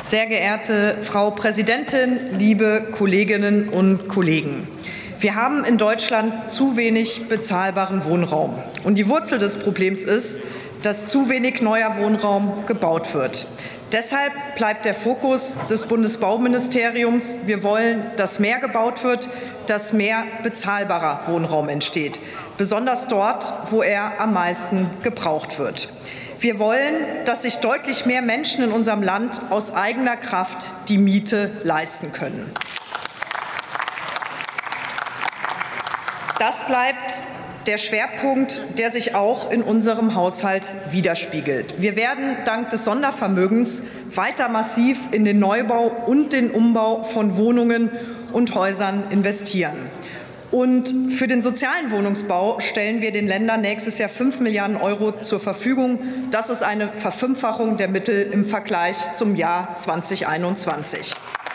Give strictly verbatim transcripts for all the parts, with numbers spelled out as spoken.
Sehr geehrte Frau Präsidentin, liebe Kolleginnen und Kollegen! Wir haben in Deutschland zu wenig bezahlbaren Wohnraum. Und die Wurzel des Problems ist, dass zu wenig neuer Wohnraum gebaut wird. Deshalb bleibt der Fokus des Bundesbauministeriums: Wir wollen, dass mehr gebaut wird, dass mehr bezahlbarer Wohnraum entsteht, besonders dort, wo er am meisten gebraucht wird. Wir wollen, dass sich deutlich mehr Menschen in unserem Land aus eigener Kraft die Miete leisten können. Das bleibt der Schwerpunkt, der sich auch in unserem Haushalt widerspiegelt. Wir werden dank des Sondervermögens weiter massiv in den Neubau und den Umbau von Wohnungen und Häusern investieren. Und für den sozialen Wohnungsbau stellen wir den Ländern nächstes Jahr fünf Milliarden Euro zur Verfügung. Das ist eine Verfünffachung der Mittel im Vergleich zum Jahr zweitausendeinundzwanzig.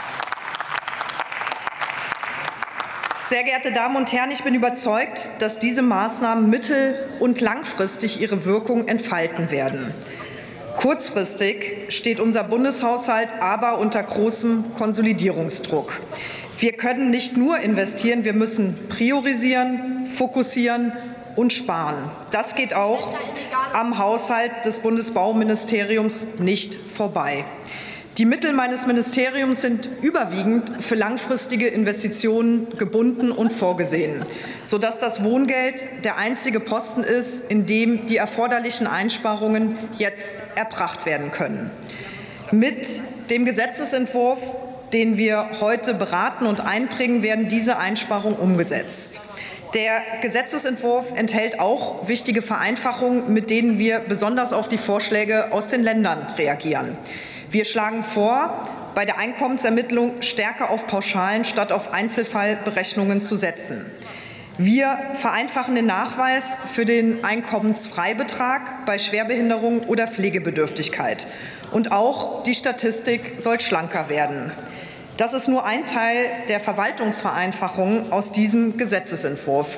Sehr geehrte Damen und Herren, ich bin überzeugt, dass diese Maßnahmen mittel- und langfristig ihre Wirkung entfalten werden. Kurzfristig steht unser Bundeshaushalt aber unter großem Konsolidierungsdruck. Wir können nicht nur investieren, wir müssen priorisieren, fokussieren und sparen. Das geht auch am Haushalt des Bundesbauministeriums nicht vorbei. Die Mittel meines Ministeriums sind überwiegend für langfristige Investitionen gebunden und vorgesehen, sodass das Wohngeld der einzige Posten ist, in dem die erforderlichen Einsparungen jetzt erbracht werden können. Mit dem Gesetzesentwurf, den wir heute beraten und einbringen, werden diese Einsparungen umgesetzt. Der Gesetzesentwurf enthält auch wichtige Vereinfachungen, mit denen wir besonders auf die Vorschläge aus den Ländern reagieren. Wir schlagen vor, bei der Einkommensermittlung stärker auf Pauschalen statt auf Einzelfallberechnungen zu setzen. Wir vereinfachen den Nachweis für den Einkommensfreibetrag bei Schwerbehinderung oder Pflegebedürftigkeit. Und auch die Statistik soll schlanker werden. Das ist nur ein Teil der Verwaltungsvereinfachung aus diesem Gesetzesentwurf.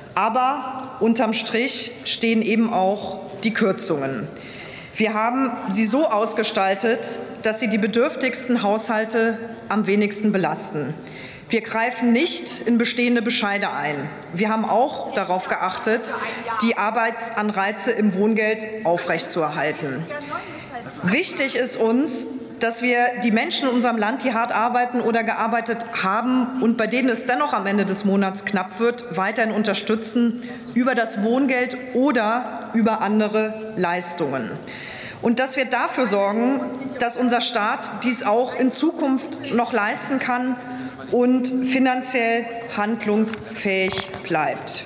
Aber unterm Strich stehen eben auch die Kürzungen. Wir haben sie so ausgestaltet, dass sie die bedürftigsten Haushalte am wenigsten belasten. Wir greifen nicht in bestehende Bescheide ein. Wir haben auch darauf geachtet, die Arbeitsanreize im Wohngeld aufrechtzuerhalten. Wichtig ist uns, dass wir die Menschen in unserem Land, die hart arbeiten oder gearbeitet haben und bei denen es dennoch am Ende des Monats knapp wird, weiterhin unterstützen über das Wohngeld oder über andere Leistungen. Und dass wir dafür sorgen, dass unser Staat dies auch in Zukunft noch leisten kann und finanziell handlungsfähig bleibt.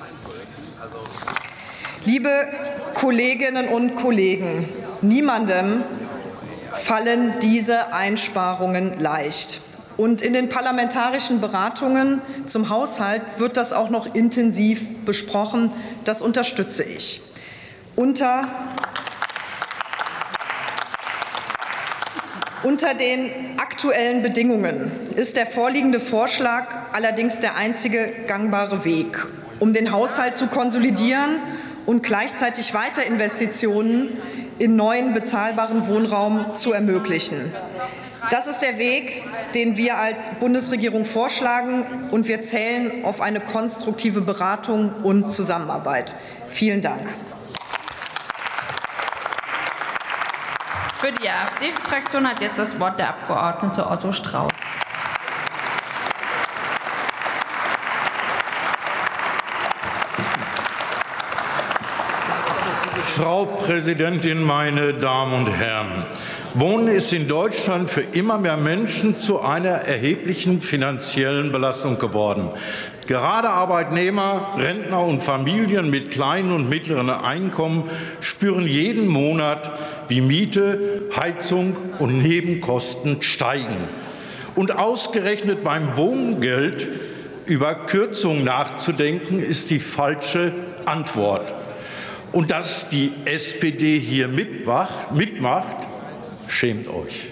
Liebe Kolleginnen und Kollegen, niemandem fallen diese Einsparungen leicht. Und in den parlamentarischen Beratungen zum Haushalt wird das auch noch intensiv besprochen. Das unterstütze ich. Unter, unter den aktuellen Bedingungen ist der vorliegende Vorschlag allerdings der einzige gangbare Weg, um den Haushalt zu konsolidieren und gleichzeitig Weiterinvestitionen in neuen bezahlbaren Wohnraum zu ermöglichen. Das ist der Weg, den wir als Bundesregierung vorschlagen, und wir zählen auf eine konstruktive Beratung und Zusammenarbeit. Vielen Dank. Für die AfD-Fraktion hat jetzt das Wort der Abgeordnete Otto Strauß. Frau Präsidentin, meine Damen und Herren! Wohnen ist in Deutschland für immer mehr Menschen zu einer erheblichen finanziellen Belastung geworden. Gerade Arbeitnehmer, Rentner und Familien mit kleinen und mittleren Einkommen spüren jeden Monat, wie Miete, Heizung und Nebenkosten steigen. Und ausgerechnet beim Wohngeld über Kürzungen nachzudenken, ist die falsche Antwort. Und dass die S P D hier mitmacht, schämt euch.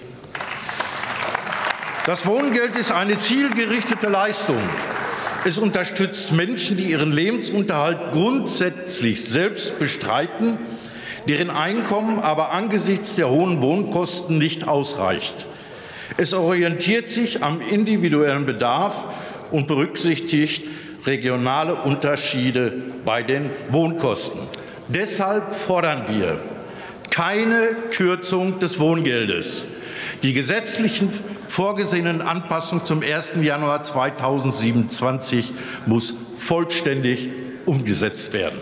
Das Wohngeld ist eine zielgerichtete Leistung. Es unterstützt Menschen, die ihren Lebensunterhalt grundsätzlich selbst bestreiten, deren Einkommen aber angesichts der hohen Wohnkosten nicht ausreicht. Es orientiert sich am individuellen Bedarf und berücksichtigt regionale Unterschiede bei den Wohnkosten. Deshalb fordern wir keine Kürzung des Wohngeldes. Die gesetzlichen vorgesehenen Anpassungen zum ersten Januar zweitausendsiebenundzwanzig muss vollständig umgesetzt werden.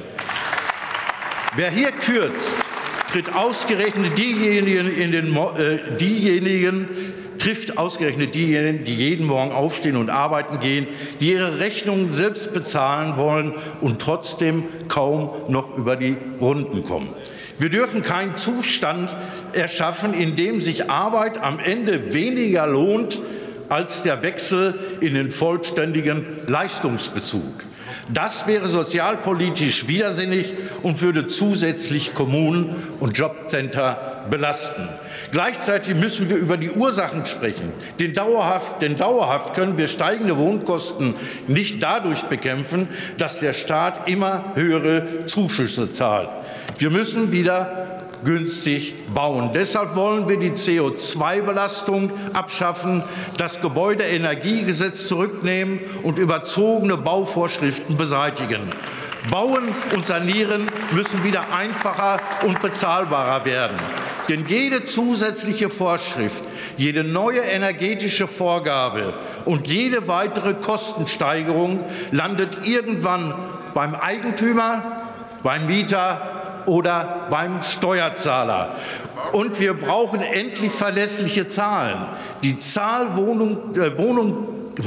Wer hier kürzt, tritt ausgerechnet diejenigen in den, äh, diejenigen, trifft ausgerechnet diejenigen, die jeden Morgen aufstehen und arbeiten gehen, die ihre Rechnungen selbst bezahlen wollen und trotzdem kaum noch über die Runden kommen. Wir dürfen keinen Zustand erschaffen, in dem sich Arbeit am Ende weniger lohnt als der Wechsel in den vollständigen Leistungsbezug. Das wäre sozialpolitisch widersinnig und würde zusätzlich Kommunen und Jobcenter belasten. Gleichzeitig müssen wir über die Ursachen sprechen. Denn dauerhaft, denn dauerhaft können wir steigende Wohnkosten nicht dadurch bekämpfen, dass der Staat immer höhere Zuschüsse zahlt. Wir müssen wieder günstig bauen. Deshalb wollen wir die C O zwei Belastung abschaffen, das Gebäudeenergiegesetz zurücknehmen und überzogene Bauvorschriften beseitigen. Bauen und Sanieren müssen wieder einfacher und bezahlbarer werden. Denn jede zusätzliche Vorschrift, jede neue energetische Vorgabe und jede weitere Kostensteigerung landet irgendwann beim Eigentümer, beim Mieter oder beim Steuerzahler. Und wir brauchen endlich verlässliche Zahlen. Die Zahl Wohnung, äh, Wohnung,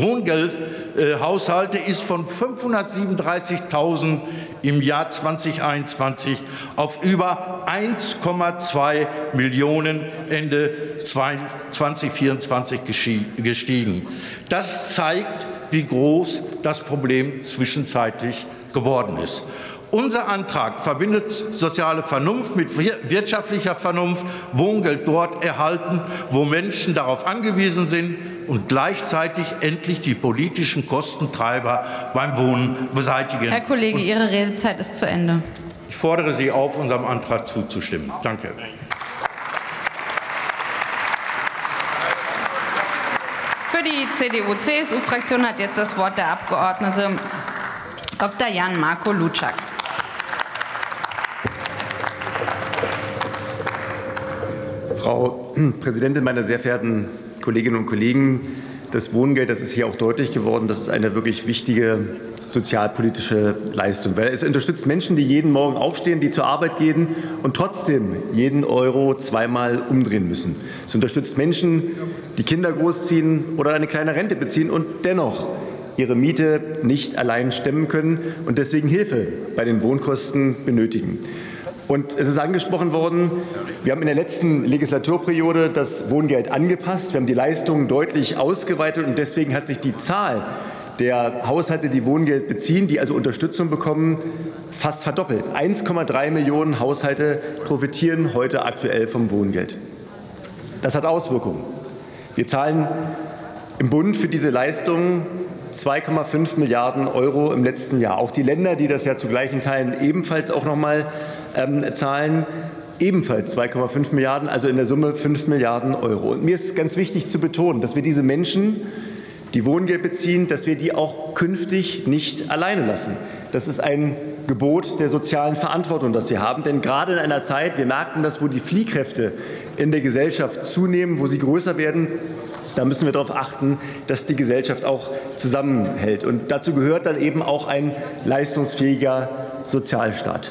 Wohngeldhaushalte äh, ist von fünfhundertsiebenunddreißigtausend im Jahr zweitausendeinundzwanzig auf über eins Komma zwei Millionen Ende zweitausendvierundzwanzig gestiegen. Das zeigt, wie groß das Problem zwischenzeitlich geworden ist. Unser Antrag verbindet soziale Vernunft mit wirtschaftlicher Vernunft, Wohngeld dort erhalten, wo Menschen darauf angewiesen sind und gleichzeitig endlich die politischen Kostentreiber beim Wohnen beseitigen. Herr Kollege, Ihre Redezeit ist zu Ende. Ich fordere Sie auf, unserem Antrag zuzustimmen. Danke. Für die C D U C S U-Fraktion hat jetzt das Wort der Abgeordnete Doktor Jan-Marco Luczak. Frau Präsidentin, meine sehr verehrten Kolleginnen und Kollegen! Das Wohngeld, das ist hier auch deutlich geworden, das ist eine wirklich wichtige sozialpolitische Leistung, weil es unterstützt Menschen, die jeden Morgen aufstehen, die zur Arbeit gehen und trotzdem jeden Euro zweimal umdrehen müssen. Es unterstützt Menschen, die Kinder großziehen oder eine kleine Rente beziehen und dennoch ihre Miete nicht allein stemmen können und deswegen Hilfe bei den Wohnkosten benötigen. Und es ist angesprochen worden, wir haben in der letzten Legislaturperiode das Wohngeld angepasst. Wir haben die Leistungen deutlich ausgeweitet und deswegen hat sich die Zahl der Haushalte, die Wohngeld beziehen, die also Unterstützung bekommen, fast verdoppelt. eins Komma drei Millionen Haushalte profitieren heute aktuell vom Wohngeld. Das hat Auswirkungen. Wir zahlen im Bund für diese Leistungen zwei Komma fünf Milliarden Euro im letzten Jahr. Auch die Länder, die das ja zu gleichen Teilen ebenfalls auch noch mal ähm, zahlen, ebenfalls zwei Komma fünf Milliarden, also in der Summe fünf Milliarden Euro. Und mir ist ganz wichtig zu betonen, dass wir diese Menschen, die Wohngeld beziehen, dass wir die auch künftig nicht alleine lassen. Das ist ein Gebot der sozialen Verantwortung, das wir haben. Denn gerade in einer Zeit, wir merken das, wo die Fliehkräfte in der Gesellschaft zunehmen, wo sie größer werden, da müssen wir darauf achten, dass die Gesellschaft auch zusammenhält. Und dazu gehört dann eben auch ein leistungsfähiger Sozialstaat.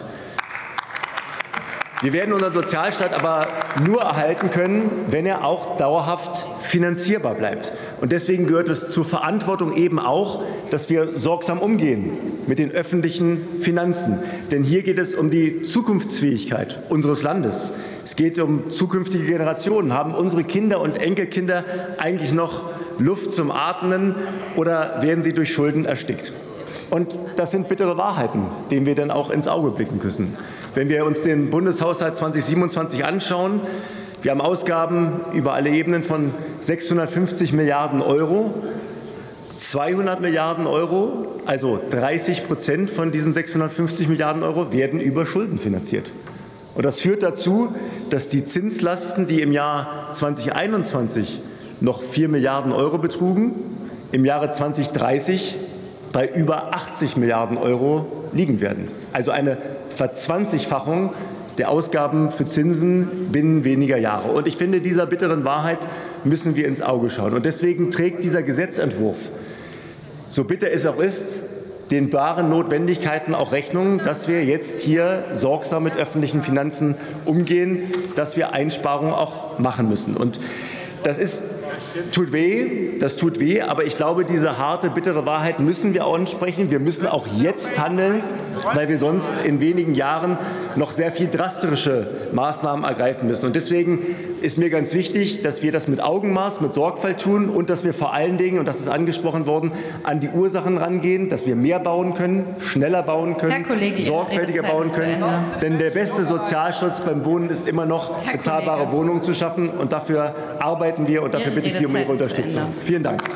Wir werden unseren Sozialstaat aber nur erhalten können, wenn er auch dauerhaft finanzierbar bleibt. Und deswegen gehört es zur Verantwortung eben auch, dass wir sorgsam umgehen mit den öffentlichen Finanzen. Denn hier geht es um die Zukunftsfähigkeit unseres Landes. Es geht um zukünftige Generationen. Haben unsere Kinder und Enkelkinder eigentlich noch Luft zum Atmen oder werden sie durch Schulden erstickt? Und das sind bittere Wahrheiten, denen wir dann auch ins Auge blicken müssen. Wenn wir uns den Bundeshaushalt zweitausendsiebenundzwanzig anschauen, wir haben Ausgaben über alle Ebenen von sechshundertfünfzig Milliarden Euro. zweihundert Milliarden Euro, also dreißig Prozent von diesen sechshundertfünfzig Milliarden Euro, werden über Schulden finanziert. Und das führt dazu, dass die Zinslasten, die im Jahr zweitausendeinundzwanzig noch vier Milliarden Euro betrugen, im Jahre zweitausenddreißig bei über achtzig Milliarden Euro liegen werden. Also eine Verzwanzigfachung der Ausgaben für Zinsen binnen weniger Jahre. Und ich finde, dieser bitteren Wahrheit müssen wir ins Auge schauen. Und deswegen trägt dieser Gesetzentwurf, so bitter es auch ist, den wahren Notwendigkeiten auch Rechnung, dass wir jetzt hier sorgsam mit öffentlichen Finanzen umgehen, dass wir Einsparungen auch machen müssen. Und das ist tut weh, das tut weh, aber ich glaube, diese harte, bittere Wahrheit müssen wir auch ansprechen. Wir müssen auch jetzt handeln, weil wir sonst in wenigen Jahren noch sehr viel drastische Maßnahmen ergreifen müssen. Und deswegen ist mir ganz wichtig, dass wir das mit Augenmaß, mit Sorgfalt tun und dass wir vor allen Dingen, und das ist angesprochen worden, an die Ursachen rangehen, dass wir mehr bauen können, schneller bauen können, Herr Kollege, sorgfältiger bauen können. Denn der beste Sozialschutz beim Wohnen ist immer noch, Herr bezahlbare Kollege. Wohnungen zu schaffen. Und dafür arbeiten wir und dafür Ihre bitte ich Sie um Ihre Redezeit ist zu Unterstützung. Ende. Vielen Dank.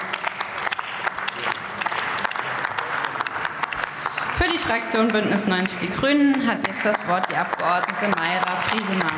Für die Fraktion Bündnis neunzig Die Grünen hat jetzt das Wort die Abgeordnete Mayra Friesener.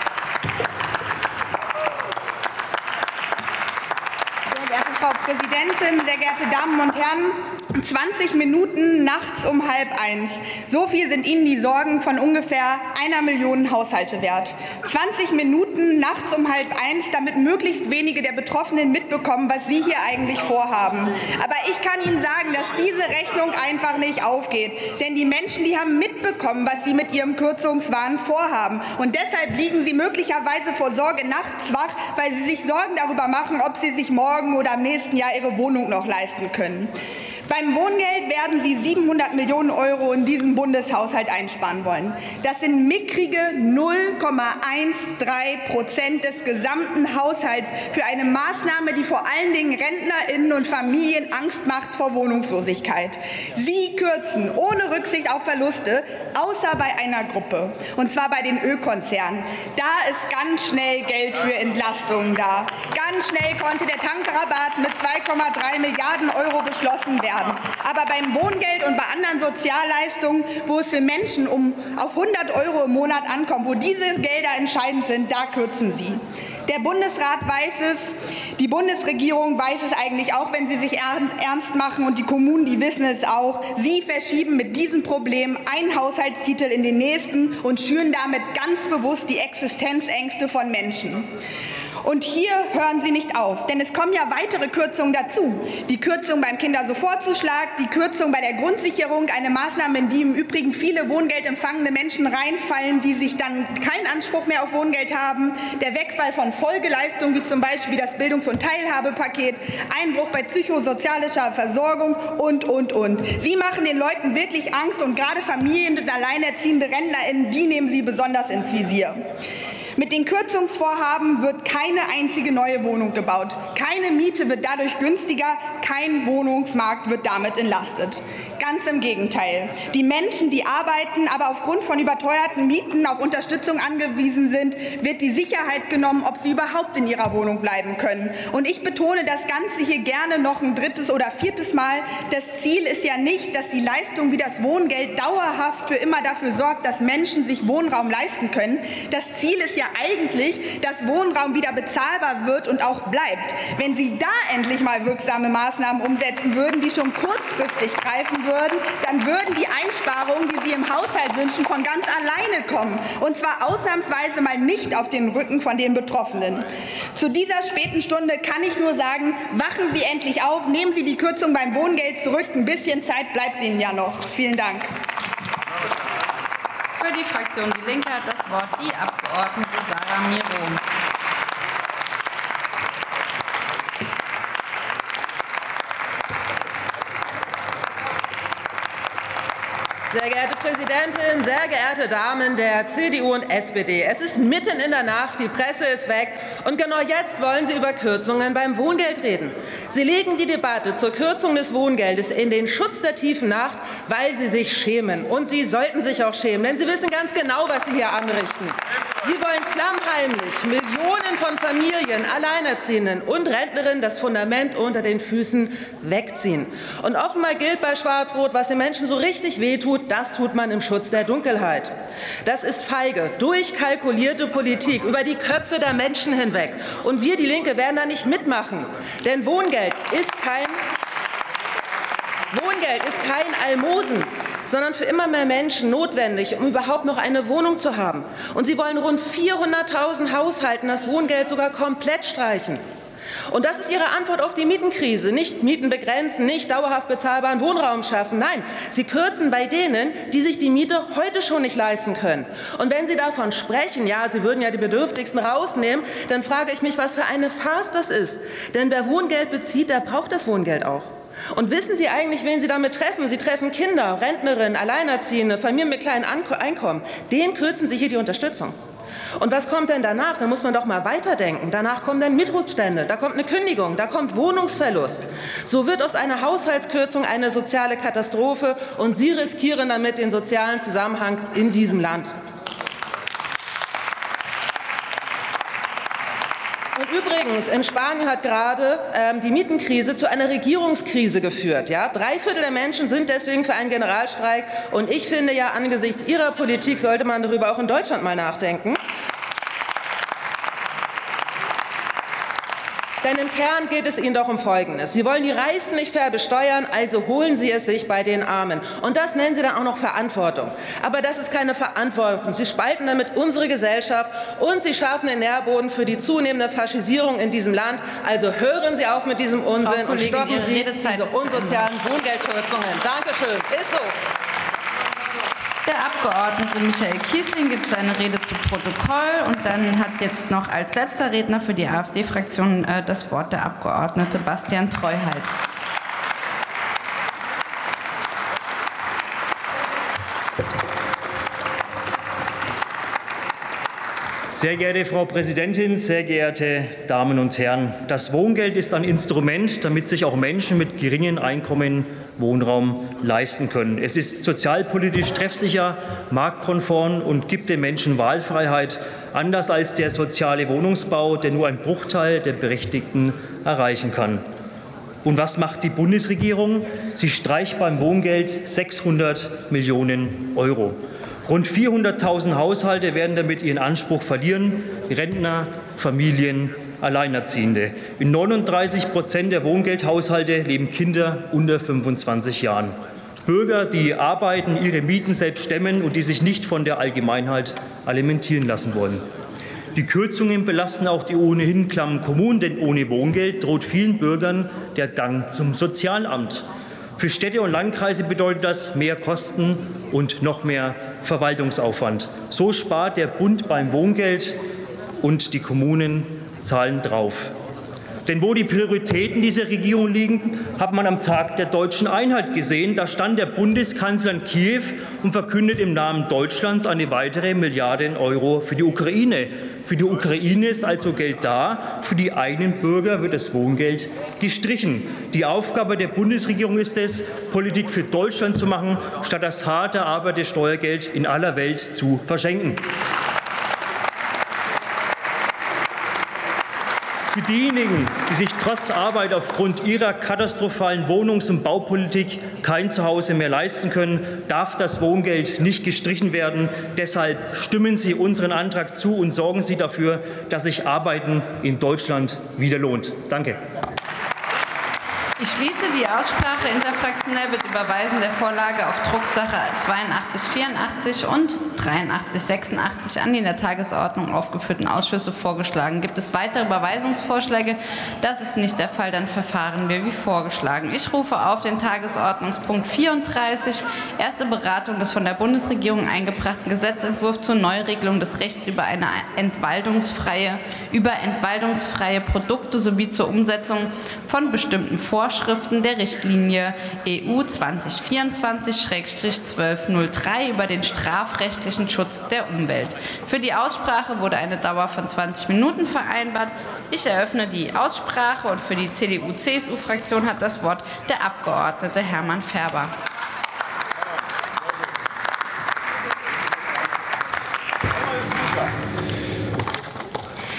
Sehr geehrte Frau Präsidentin, sehr geehrte Damen und Herren! zwanzig Minuten nachts um halb eins. So viel sind Ihnen die Sorgen von ungefähr einer Million Haushalte wert. zwanzig Minuten nachts um halb eins, damit möglichst wenige der Betroffenen mitbekommen, was Sie hier eigentlich vorhaben. Aber ich kann Ihnen sagen, dass diese Rechnung einfach nicht aufgeht. Denn die Menschen, die haben mitbekommen, was Sie mit Ihrem Kürzungswahn vorhaben. Und deshalb liegen Sie möglicherweise vor Sorge nachts wach, weil Sie sich Sorgen darüber machen, ob Sie sich morgen oder im nächsten Jahr Ihre Wohnung noch leisten können. Beim Wohngeld werden Sie siebenhundert Millionen Euro in diesem Bundeshaushalt einsparen wollen. Das sind mickrige null Komma dreizehn Prozent des gesamten Haushalts für eine Maßnahme, die vor allen Dingen RentnerInnen und Familien Angst macht vor Wohnungslosigkeit. Sie kürzen ohne Rücksicht auf Verluste, außer bei einer Gruppe, und zwar bei den Ölkonzernen. Da ist ganz schnell Geld für Entlastungen da. Ganz schnell konnte der Tankrabatt mit zwei Komma drei Milliarden Euro beschlossen werden. Aber beim Wohngeld und bei anderen Sozialleistungen, wo es für Menschen um auf hundert Euro im Monat ankommt, wo diese Gelder entscheidend sind, da kürzen Sie. Der Bundesrat weiß es, die Bundesregierung weiß es eigentlich auch, wenn sie sich ernst machen, und die Kommunen, die wissen es auch. Sie verschieben mit diesem Problem einen Haushaltstitel in den nächsten und schüren damit ganz bewusst die Existenzängste von Menschen. Und hier hören Sie nicht auf, denn es kommen ja weitere Kürzungen dazu. Die Kürzung beim Kindersofortzuschlag, die Kürzung bei der Grundsicherung, eine Maßnahme, in die im Übrigen viele Wohngeld empfangende Menschen reinfallen, die sich dann keinen Anspruch mehr auf Wohngeld haben, der Wegfall von Folgeleistungen, wie zum Beispiel das Bildungs- und Teilhabepaket, Einbruch bei psychosozialischer Versorgung und, und, und. Sie machen den Leuten wirklich Angst, und gerade Familien und alleinerziehende RentnerInnen, die nehmen Sie besonders ins Visier. Mit den Kürzungsvorhaben wird keine einzige neue Wohnung gebaut. Keine Miete wird dadurch günstiger, kein Wohnungsmarkt wird damit entlastet. Ganz im Gegenteil. Die Menschen, die arbeiten, aber aufgrund von überteuerten Mieten auf Unterstützung angewiesen sind, wird die Sicherheit genommen, ob sie überhaupt in ihrer Wohnung bleiben können. Und ich betone das Ganze hier gerne noch ein drittes oder viertes Mal. Das Ziel ist ja nicht, dass die Leistung wie das Wohngeld dauerhaft für immer dafür sorgt, dass Menschen sich Wohnraum leisten können. Das Ziel ist ja eigentlich, dass Wohnraum wieder bezahlbar wird und auch bleibt. Wenn Sie da endlich mal wirksame Maßnahmen umsetzen würden, die schon kurzfristig greifen würden, dann würden die Einsparungen, die Sie im Haushalt wünschen, von ganz alleine kommen. Und zwar ausnahmsweise mal nicht auf den Rücken von den Betroffenen. Zu dieser späten Stunde kann ich nur sagen, wachen Sie endlich auf, nehmen Sie die Kürzung beim Wohngeld zurück. Ein bisschen Zeit bleibt Ihnen ja noch. Vielen Dank. Für die Fraktion Die Linke hat das Wort die Abgeordnete Sarah Miro. Sehr geehrte Präsidentin, sehr geehrte Damen der C D U und S P D. Es ist mitten in der Nacht, die Presse ist weg, und genau jetzt wollen Sie über Kürzungen beim Wohngeld reden. Sie legen die Debatte zur Kürzung des Wohngeldes in den Schutz der tiefen Nacht, weil Sie sich schämen. Und Sie sollten sich auch schämen, denn Sie wissen ganz genau, was Sie hier anrichten. Sie wollen klammheimlich Millionen von Familien, Alleinerziehenden und Rentnerinnen das Fundament unter den Füßen wegziehen. Und offenbar gilt bei Schwarz-Rot, was den Menschen so richtig wehtut, das tut man im Schutz der Dunkelheit. Das ist feige, durchkalkulierte Politik über die Köpfe der Menschen hinweg. Und wir, die Linke, werden da nicht mitmachen. Denn Wohngeld ist kein, Wohngeld ist kein Almosen, sondern für immer mehr Menschen notwendig, um überhaupt noch eine Wohnung zu haben. Und Sie wollen rund vierhunderttausend Haushalten das Wohngeld sogar komplett streichen. Und das ist Ihre Antwort auf die Mietenkrise. Nicht Mieten begrenzen, nicht dauerhaft bezahlbaren Wohnraum schaffen. Nein, Sie kürzen bei denen, die sich die Miete heute schon nicht leisten können. Und wenn Sie davon sprechen, ja, Sie würden ja die Bedürftigsten rausnehmen, dann frage ich mich, was für eine Farce das ist. Denn wer Wohngeld bezieht, der braucht das Wohngeld auch. Und wissen Sie eigentlich, wen Sie damit treffen? Sie treffen Kinder, Rentnerinnen, Alleinerziehende, Familien mit kleinen Einkommen. Denen kürzen Sie hier die Unterstützung. Und was kommt denn danach? Da muss man doch mal weiterdenken. Danach kommen dann Mietrückstände, da kommt eine Kündigung, da kommt Wohnungsverlust. So wird aus einer Haushaltskürzung eine soziale Katastrophe, und Sie riskieren damit den sozialen Zusammenhang in diesem Land. Und übrigens, in Spanien hat gerade ähm, die Mietenkrise zu einer Regierungskrise geführt. Ja? Drei Viertel der Menschen sind deswegen für einen Generalstreik. Und ich finde ja, angesichts Ihrer Politik sollte man darüber auch in Deutschland mal nachdenken. Denn im Kern geht es Ihnen doch um Folgendes. Sie wollen die Reichsten nicht fair besteuern, also holen Sie es sich bei den Armen. Und das nennen Sie dann auch noch Verantwortung. Aber das ist keine Verantwortung. Sie spalten damit unsere Gesellschaft und Sie schaffen den Nährboden für die zunehmende Faschisierung in diesem Land. Also hören Sie auf mit diesem Unsinn und stoppen Sie diese unsozialen Wohngeldkürzungen. Dankeschön. Ist so. Der Abgeordnete Michael Kiesling gibt seine Rede zu Protokoll, und dann hat jetzt noch als letzter Redner für die AfD-Fraktion äh, das Wort der Abgeordnete Bastian Treuheit. Sehr geehrte Frau Präsidentin, sehr geehrte Damen und Herren! Das Wohngeld ist ein Instrument, damit sich auch Menschen mit geringen Einkommen Wohnraum leisten können. Es ist sozialpolitisch treffsicher, marktkonform und gibt den Menschen Wahlfreiheit, anders als der soziale Wohnungsbau, der nur einen Bruchteil der Berechtigten erreichen kann. Und was macht die Bundesregierung? Sie streicht beim Wohngeld sechshundert Millionen Euro. Rund vierhunderttausend Haushalte werden damit ihren Anspruch verlieren, Rentner, Familien, Alleinerziehende. In neununddreißig Prozent der Wohngeldhaushalte leben Kinder unter fünfundzwanzig Jahren. Bürger, die arbeiten, ihre Mieten selbst stemmen und die sich nicht von der Allgemeinheit alimentieren lassen wollen. Die Kürzungen belasten auch die ohnehin klammen Kommunen, denn ohne Wohngeld droht vielen Bürgern der Gang zum Sozialamt. Für Städte und Landkreise bedeutet das mehr Kosten und noch mehr Verwaltungsaufwand. So spart der Bund beim Wohngeld und die Kommunen zahlen drauf. Denn wo die Prioritäten dieser Regierung liegen, hat man am Tag der deutschen Einheit gesehen. Da stand der Bundeskanzler in Kiew und verkündet im Namen Deutschlands eine weitere Milliarde Euro für die Ukraine. Für die Ukraine ist also Geld da, für die eigenen Bürger wird das Wohngeld gestrichen. Die Aufgabe der Bundesregierung ist es, Politik für Deutschland zu machen, statt das hart erarbeitete Steuergeld in aller Welt zu verschenken. Für diejenigen, die sich trotz Arbeit aufgrund ihrer katastrophalen Wohnungs- und Baupolitik kein Zuhause mehr leisten können, darf das Wohngeld nicht gestrichen werden. Deshalb stimmen Sie unseren Antrag zu und sorgen Sie dafür, dass sich Arbeiten in Deutschland wieder lohnt. Danke. Ich schließe die Aussprache. Interfraktionell wird Überweisen der Vorlage auf Drucksache zweiundachtzig vierundachtzig und dreiundachtzig sechsundachtzig an die in der Tagesordnung aufgeführten Ausschüsse vorgeschlagen. Gibt es weitere Überweisungsvorschläge? Das ist nicht der Fall. Dann verfahren wir wie vorgeschlagen. Ich rufe auf den Tagesordnungspunkt vierunddreißig, erste Beratung des von der Bundesregierung eingebrachten Gesetzentwurfs zur Neuregelung des Rechts über eine entwaldungsfreie, über entwaldungsfreie Produkte sowie zur Umsetzung von bestimmten Vorschriften der Richtlinie E U zwanzig vierundzwanzig zwölf null drei über den strafrechtlichen Schutz der Umwelt. Für die Aussprache wurde eine Dauer von zwanzig Minuten vereinbart. Ich eröffne die Aussprache, und für die C D U C S U-Fraktion hat das Wort der Abgeordnete Hermann Ferber.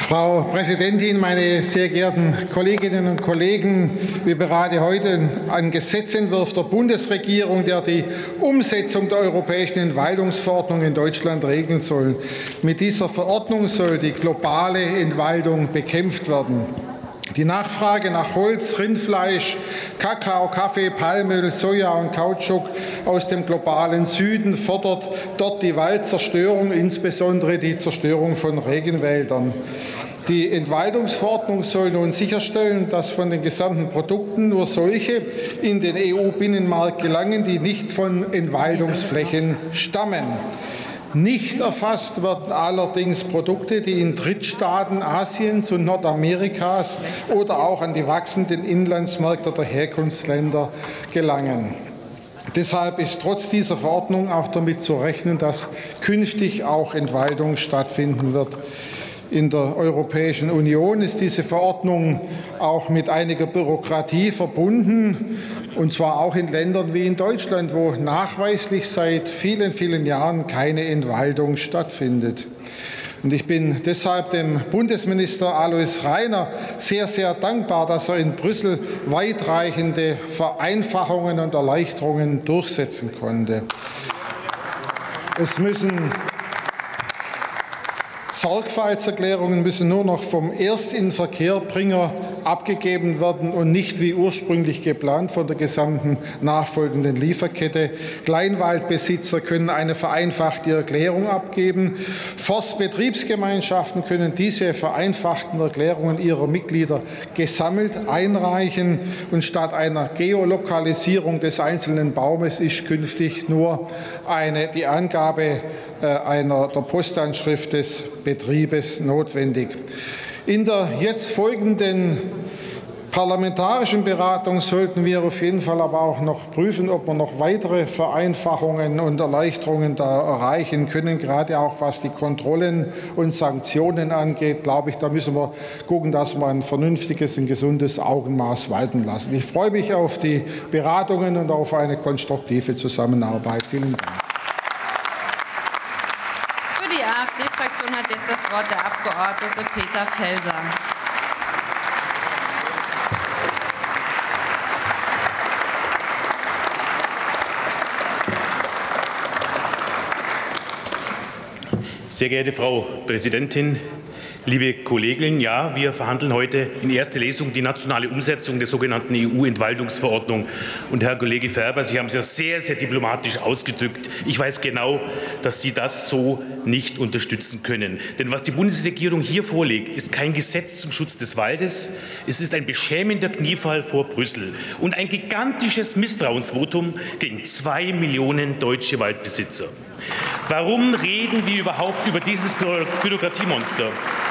Frau Präsidentin, meine sehr geehrten Kolleginnen und Kollegen! Wir beraten heute einen Gesetzentwurf der Bundesregierung, der die Umsetzung der europäischen Entwaldungsverordnung in Deutschland regeln soll. Mit dieser Verordnung soll die globale Entwaldung bekämpft werden. Die Nachfrage nach Holz, Rindfleisch, Kakao, Kaffee, Palmöl, Soja und Kautschuk aus dem globalen Süden fördert dort die Waldzerstörung, insbesondere die Zerstörung von Regenwäldern. Die Entwaldungsverordnung soll nun sicherstellen, dass von den gesamten Produkten nur solche in den E U-Binnenmarkt gelangen, die nicht von Entwaldungsflächen stammen. Nicht erfasst werden allerdings Produkte, die in Drittstaaten Asiens und Nordamerikas oder auch an die wachsenden Inlandsmärkte der Herkunftsländer gelangen. Deshalb ist trotz dieser Verordnung auch damit zu rechnen, dass künftig auch Entwaldung stattfinden wird. In der Europäischen Union ist diese Verordnung auch mit einiger Bürokratie verbunden, und zwar auch in Ländern wie in Deutschland, wo nachweislich seit vielen, vielen Jahren keine Entwaldung stattfindet. Und ich bin deshalb dem Bundesminister Alois Rainer sehr, sehr dankbar, dass er in Brüssel weitreichende Vereinfachungen und Erleichterungen durchsetzen konnte. Es müssen Sorgfaltserklärungen müssen nur noch vom Erstinverkehrbringer abgegeben werden und nicht wie ursprünglich geplant von der gesamten nachfolgenden Lieferkette. Kleinwaldbesitzer können eine vereinfachte Erklärung abgeben. Forstbetriebsgemeinschaften können diese vereinfachten Erklärungen ihrer Mitglieder gesammelt einreichen. Und statt einer Geolokalisierung des einzelnen Baumes ist künftig nur eine, die Angabe äh, einer, der Postanschrift des Betriebes notwendig. In der jetzt folgenden parlamentarischen Beratung sollten wir auf jeden Fall aber auch noch prüfen, ob wir noch weitere Vereinfachungen und Erleichterungen da erreichen können. Gerade auch was die Kontrollen und Sanktionen angeht, glaube ich, da müssen wir gucken, dass wir ein vernünftiges und gesundes Augenmaß walten lassen. Ich freue mich auf die Beratungen und auf eine konstruktive Zusammenarbeit. Vielen Dank. Die AfD-Fraktion hat jetzt das Wort der Abgeordnete Peter Felser. Sehr geehrte Frau Präsidentin, liebe Kolleginnen, ja, wir verhandeln heute in erster Lesung die nationale Umsetzung der sogenannten E U-Entwaldungsverordnung. Und Herr Kollege Ferber, Sie haben es ja sehr, sehr diplomatisch ausgedrückt. Ich weiß genau, dass Sie das so nicht unterstützen können. Denn was die Bundesregierung hier vorlegt, ist kein Gesetz zum Schutz des Waldes. Es ist ein beschämender Kniefall vor Brüssel und ein gigantisches Misstrauensvotum gegen zwei Millionen deutsche Waldbesitzer. Warum reden wir überhaupt über dieses Bürokratiemonster?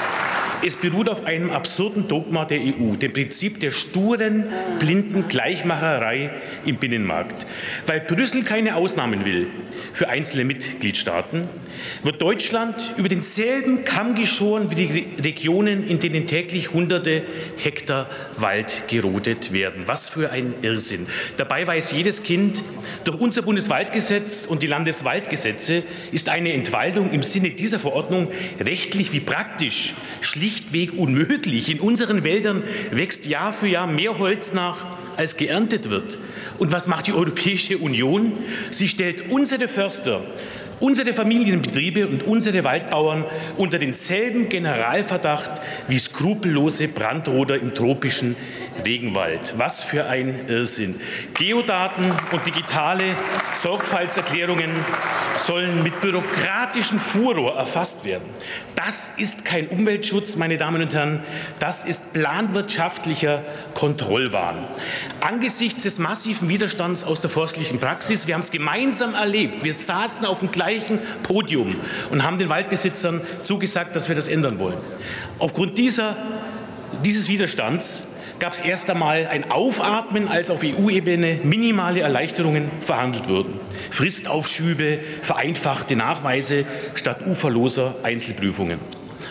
Es beruht auf einem absurden Dogma der E U, dem Prinzip der sturen, blinden Gleichmacherei im Binnenmarkt. Weil Brüssel keine Ausnahmen will für einzelne Mitgliedstaaten, wird Deutschland über denselben Kamm geschoren wie die Regionen, in denen täglich hunderte Hektar Wald gerodet werden. Was für ein Irrsinn. Dabei weiß jedes Kind, durch unser Bundeswaldgesetz und die Landeswaldgesetze ist eine Entwaldung im Sinne dieser Verordnung rechtlich wie praktisch schlichtweg unmöglich. In unseren Wäldern wächst Jahr für Jahr mehr Holz nach, als geerntet wird. Und was macht die Europäische Union? Sie stellt unsere Förster, unsere Familienbetriebe und unsere Waldbauern unter denselben Generalverdacht wie skrupellose Brandroder im tropischen Regenwald. Was für ein Irrsinn. Geodaten und digitale Sorgfaltserklärungen sollen mit bürokratischem Furor erfasst werden. Das ist kein Umweltschutz, meine Damen und Herren, das ist planwirtschaftlicher Kontrollwahn. Angesichts des massiven Widerstands aus der forstlichen Praxis, wir haben es gemeinsam erlebt, wir saßen auf dem gleichen Podium und haben den Waldbesitzern zugesagt, dass wir das ändern wollen. Aufgrund dieser, dieses Widerstands gab es erst einmal ein Aufatmen, als auf E U-Ebene minimale Erleichterungen verhandelt wurden. Fristaufschübe, vereinfachte Nachweise statt uferloser Einzelprüfungen.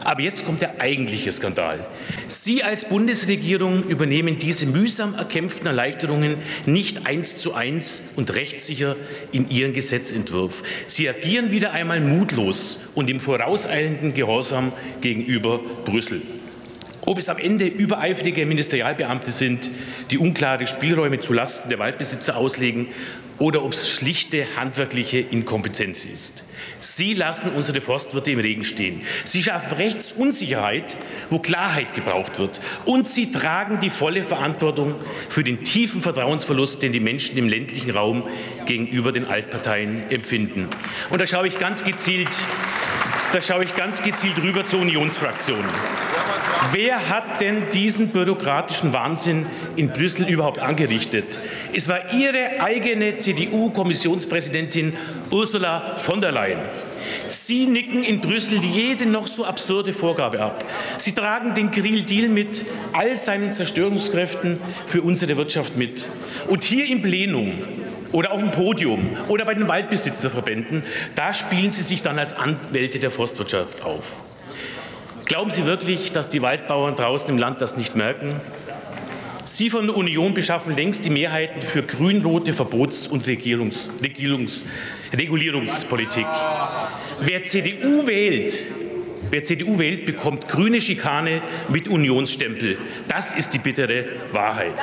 Aber jetzt kommt der eigentliche Skandal. Sie als Bundesregierung übernehmen diese mühsam erkämpften Erleichterungen nicht eins zu eins und rechtssicher in Ihren Gesetzentwurf. Sie agieren wieder einmal mutlos und im vorauseilenden Gehorsam gegenüber Brüssel. Ob es am Ende übereifrige Ministerialbeamte sind, die unklare Spielräume zulasten der Waldbesitzer auslegen, oder ob es schlichte handwerkliche Inkompetenz ist. Sie lassen unsere Forstwirte im Regen stehen. Sie schaffen Rechtsunsicherheit, wo Klarheit gebraucht wird. Und sie tragen die volle Verantwortung für den tiefen Vertrauensverlust, den die Menschen im ländlichen Raum gegenüber den Altparteien empfinden. Und da schaue ich ganz gezielt, da schaue ich ganz gezielt rüber zur Unionsfraktion. Wer hat denn diesen bürokratischen Wahnsinn in Brüssel überhaupt angerichtet? Es war Ihre eigene C D U-Kommissionspräsidentin Ursula von der Leyen. Sie nicken in Brüssel jede noch so absurde Vorgabe ab. Sie tragen den Green Deal mit all seinen Zerstörungskräften für unsere Wirtschaft mit. Und hier im Plenum oder auf dem Podium oder bei den Waldbesitzerverbänden, da spielen Sie sich dann als Anwälte der Forstwirtschaft auf. Glauben Sie wirklich, dass die Waldbauern draußen im Land das nicht merken? Sie von der Union beschaffen längst die Mehrheiten für grün-rote Verbots- und Regierungs- Regierungs- Regulierungspolitik. Wer C D U wählt, wer C D U wählt, bekommt grüne Schikane mit Unionsstempel. Das ist die bittere Wahrheit.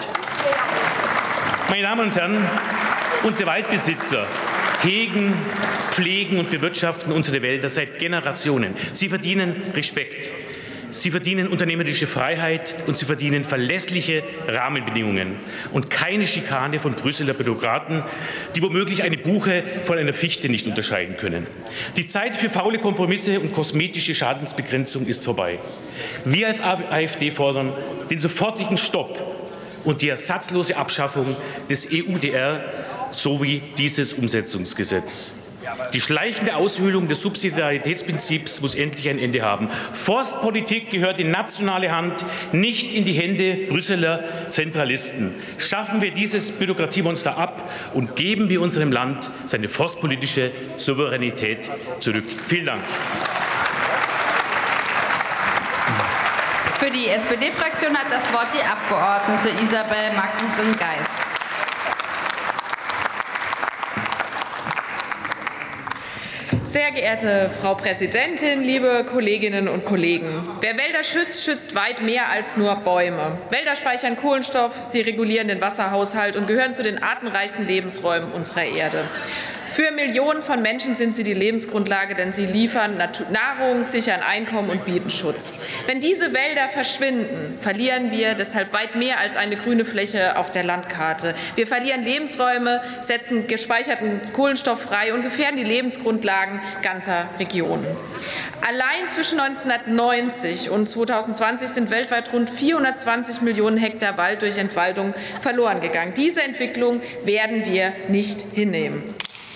Meine Damen und Herren, unsere Waldbesitzer hegen, pflegen und bewirtschaften unsere Wälder seit Generationen. Sie verdienen Respekt. Sie verdienen unternehmerische Freiheit und sie verdienen verlässliche Rahmenbedingungen und keine Schikane von Brüsseler Bürokraten, die womöglich eine Buche von einer Fichte nicht unterscheiden können. Die Zeit für faule Kompromisse und kosmetische Schadensbegrenzung ist vorbei. Wir als AfD fordern den sofortigen Stopp und die ersatzlose Abschaffung des E U D R sowie dieses Umsetzungsgesetz. Die schleichende Aushöhlung des Subsidiaritätsprinzips muss endlich ein Ende haben. Forstpolitik gehört in nationale Hand, nicht in die Hände Brüsseler Zentralisten. Schaffen wir dieses Bürokratiemonster ab und geben wir unserem Land seine forstpolitische Souveränität zurück. Vielen Dank. Für die S P D-Fraktion hat das Wort die Abgeordnete Isabel Magnussen-Geis. Sehr geehrte Frau Präsidentin, liebe Kolleginnen und Kollegen! Wer Wälder schützt, schützt weit mehr als nur Bäume. Wälder speichern Kohlenstoff, sie regulieren den Wasserhaushalt und gehören zu den artenreichsten Lebensräumen unserer Erde. Für Millionen von Menschen sind sie die Lebensgrundlage, denn sie liefern Nahrung, sichern Einkommen und bieten Schutz. Wenn diese Wälder verschwinden, verlieren wir deshalb weit mehr als eine grüne Fläche auf der Landkarte. Wir verlieren Lebensräume, setzen gespeicherten Kohlenstoff frei und gefährden die Lebensgrundlagen ganzer Regionen. Allein zwischen neunzehnhundertneunzig und zweitausendzwanzig sind weltweit rund vierhundertzwanzig Millionen Hektar Wald durch Entwaldung verloren gegangen. Diese Entwicklung werden wir nicht hinnehmen.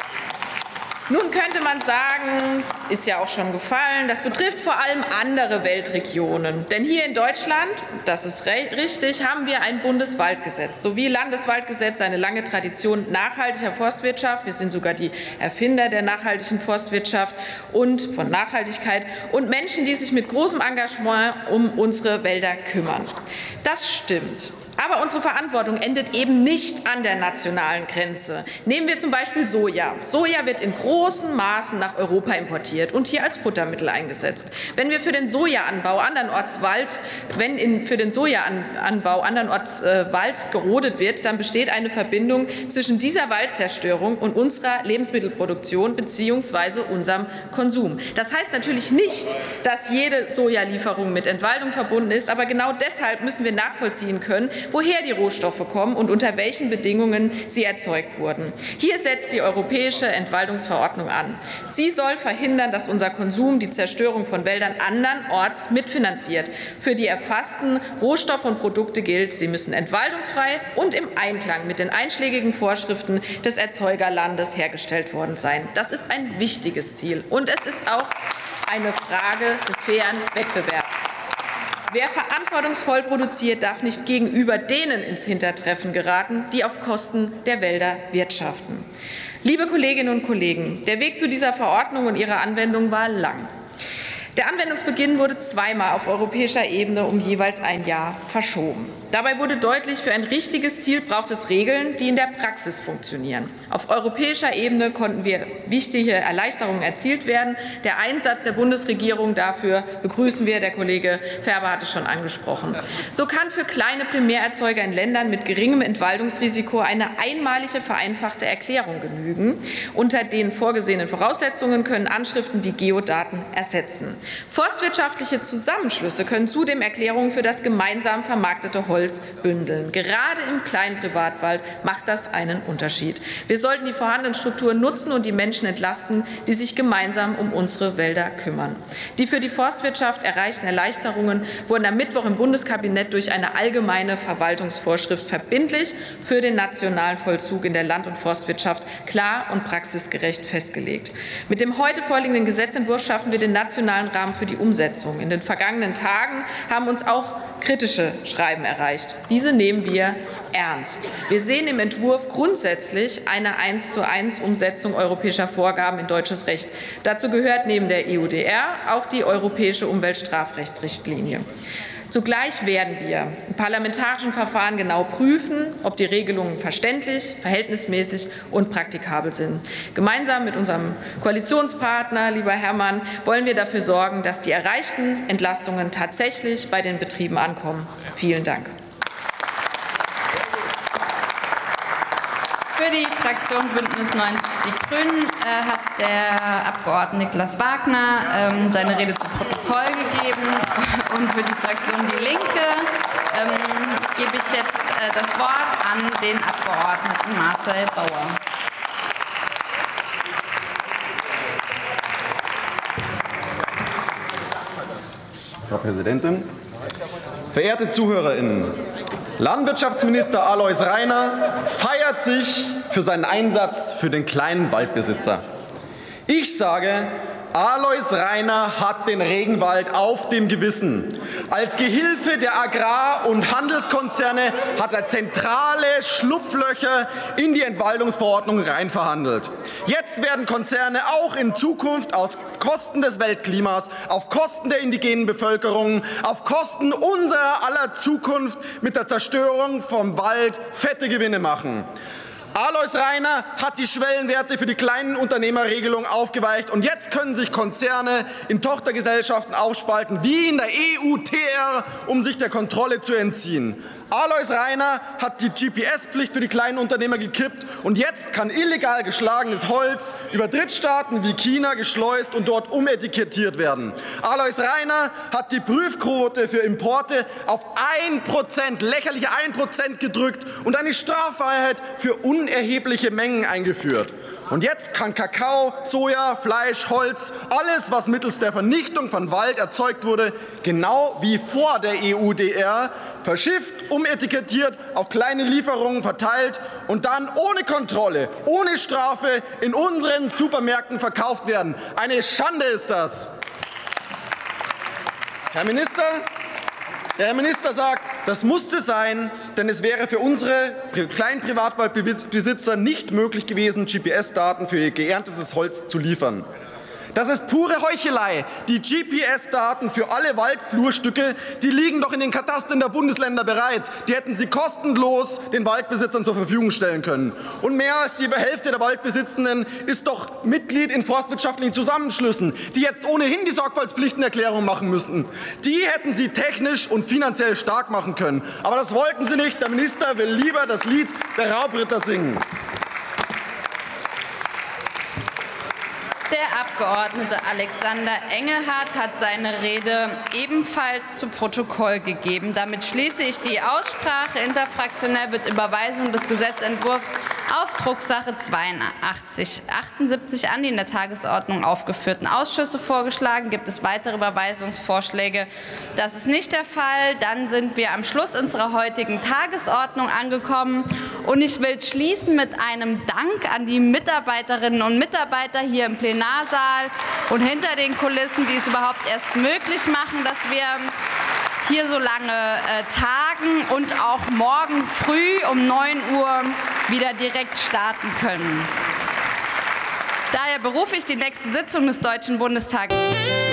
Nun könnte man sagen, ist ja auch schon gefallen, das betrifft vor allem andere Weltregionen. Denn hier in Deutschland, das ist richtig, haben wir ein Bundeswaldgesetz sowie Landeswaldgesetz, eine lange Tradition nachhaltiger Forstwirtschaft. Wir sind sogar die Erfinder der nachhaltigen Forstwirtschaft und von Nachhaltigkeit und Menschen, die sich mit großem Engagement um unsere Wälder kümmern. Das stimmt. Aber unsere Verantwortung endet eben nicht an der nationalen Grenze. Nehmen wir zum Beispiel Soja. Soja wird in großen Maßen nach Europa importiert und hier als Futtermittel eingesetzt. Wenn wir für den Sojaanbau andernorts Wald, wenn in, für den Sojaanbau andernorts äh, Wald gerodet wird, dann besteht eine Verbindung zwischen dieser Waldzerstörung und unserer Lebensmittelproduktion bzw. unserem Konsum. Das heißt natürlich nicht, dass jede Sojalieferung mit Entwaldung verbunden ist, aber genau deshalb müssen wir nachvollziehen können, woher die Rohstoffe kommen und unter welchen Bedingungen sie erzeugt wurden. Hier setzt die Europäische Entwaldungsverordnung an. Sie soll verhindern, dass unser Konsum die Zerstörung von Wäldern andernorts mitfinanziert. Für die erfassten Rohstoffe und Produkte gilt, sie müssen entwaldungsfrei und im Einklang mit den einschlägigen Vorschriften des Erzeugerlandes hergestellt worden sein. Das ist ein wichtiges Ziel und es ist auch eine Frage des fairen Wettbewerbs. Wer verantwortungsvoll produziert, darf nicht gegenüber denen ins Hintertreffen geraten, die auf Kosten der Wälder wirtschaften. Liebe Kolleginnen und Kollegen, der Weg zu dieser Verordnung und ihrer Anwendung war lang. Der Anwendungsbeginn wurde zweimal auf europäischer Ebene um jeweils ein Jahr verschoben. Dabei wurde deutlich, für ein richtiges Ziel braucht es Regeln, die in der Praxis funktionieren. Auf europäischer Ebene konnten wir wichtige Erleichterungen erzielt werden. Der Einsatz der Bundesregierung dafür begrüßen wir. Der Kollege Ferber hat es schon angesprochen. So kann für kleine Primärerzeuger in Ländern mit geringem Entwaldungsrisiko eine einmalige vereinfachte Erklärung genügen. Unter den vorgesehenen Voraussetzungen können Anschriften die Geodaten ersetzen. Forstwirtschaftliche Zusammenschlüsse können zudem Erklärungen für das gemeinsam vermarktete Holz bündeln. Gerade im kleinen Privatwald macht das einen Unterschied. Wir sollten die vorhandenen Strukturen nutzen und die Menschen entlasten, die sich gemeinsam um unsere Wälder kümmern. Die für die Forstwirtschaft erreichten Erleichterungen wurden am Mittwoch im Bundeskabinett durch eine allgemeine Verwaltungsvorschrift verbindlich für den nationalen Vollzug in der Land- und Forstwirtschaft klar und praxisgerecht festgelegt. Mit dem heute vorliegenden Gesetzentwurf schaffen wir den nationalen Rahmen für die Umsetzung. In den vergangenen Tagen haben uns auch kritische Schreiben erreicht. Diese nehmen wir ernst. Wir sehen im Entwurf grundsätzlich eine eins zu eins Umsetzung europäischer Vorgaben in deutsches Recht. Dazu gehört neben der E U D R auch die Europäische Umweltstrafrechtsrichtlinie. Zugleich werden wir im parlamentarischen Verfahren genau prüfen, ob die Regelungen verständlich, verhältnismäßig und praktikabel sind. Gemeinsam mit unserem Koalitionspartner, lieber Herrmann, wollen wir dafür sorgen, dass die erreichten Entlastungen tatsächlich bei den Betrieben ankommen. Vielen Dank. Für die Fraktion Bündnis neunzig Die Grünen äh, hat der Abgeordnete Niklas Wagner ähm, seine Rede zu Protokoll gegeben. Und für die Fraktion Die Linke ähm, gebe ich jetzt äh, das Wort an den Abgeordneten Marcel Bauer. Frau Präsidentin, verehrte ZuhörerInnen! Landwirtschaftsminister Alois Rainer feiert sich für seinen Einsatz für den kleinen Waldbesitzer. Ich sage, Alois Rainer hat den Regenwald auf dem Gewissen. Als Gehilfe der Agrar- und Handelskonzerne hat er zentrale Schlupflöcher in die Entwaldungsverordnung reinverhandelt. Jetzt werden Konzerne auch in Zukunft auf Kosten des Weltklimas, auf Kosten der indigenen Bevölkerung, auf Kosten unserer aller Zukunft mit der Zerstörung vom Wald fette Gewinne machen. Alois Rainer hat die Schwellenwerte für die kleinen Unternehmerregelung aufgeweicht und jetzt können sich Konzerne in Tochtergesellschaften aufspalten, wie in der E U T R, um sich der Kontrolle zu entziehen. Alois Rainer hat die G P S-Pflicht für die kleinen Unternehmer gekippt und jetzt kann illegal geschlagenes Holz über Drittstaaten wie China geschleust und dort umetikettiert werden. Alois Rainer hat die Prüfquote für Importe auf ein Prozent, lächerliche ein Prozent gedrückt und eine Straffreiheit für unerhebliche Mengen eingeführt. Und jetzt kann Kakao, Soja, Fleisch, Holz, alles, was mittels der Vernichtung von Wald erzeugt wurde, genau wie vor der E U D R, verschifft, umetikettiert, auf kleine Lieferungen verteilt und dann ohne Kontrolle, ohne Strafe in unseren Supermärkten verkauft werden. Eine Schande ist das. Herr Minister, der Herr Minister sagt, das musste sein, denn es wäre für unsere kleinen Privatwaldbesitzer nicht möglich gewesen, G P S-Daten für ihr geerntetes Holz zu liefern. Das ist pure Heuchelei. Die G P S-Daten für alle Waldflurstücke, die liegen doch in den Katastern der Bundesländer bereit. Die hätten sie kostenlos den Waldbesitzern zur Verfügung stellen können. Und mehr als die Hälfte der Waldbesitzenden ist doch Mitglied in forstwirtschaftlichen Zusammenschlüssen, die jetzt ohnehin die Sorgfaltspflichtenerklärung machen müssten. Die hätten sie technisch und finanziell stark machen können. Aber das wollten sie nicht. Der Minister will lieber das Lied der Raubritter singen. Der Abgeordnete Alexander Engelhardt hat seine Rede ebenfalls zu Protokoll gegeben. Damit schließe ich die Aussprache. Interfraktionell wird Überweisung des Gesetzentwurfs auf Drucksache zweiundachtzig achtundsiebzig an die in der Tagesordnung aufgeführten Ausschüsse vorgeschlagen. Gibt es weitere Überweisungsvorschläge? Das ist nicht der Fall. Dann sind wir am Schluss unserer heutigen Tagesordnung angekommen. Und ich will schließen mit einem Dank an die Mitarbeiterinnen und Mitarbeiter hier im Plenarsaal und hinter den Kulissen, die es überhaupt erst möglich machen, dass wir hier so lange äh, tagen und auch morgen früh um neun Uhr wieder direkt starten können. Daher berufe ich die nächste Sitzung des Deutschen Bundestages.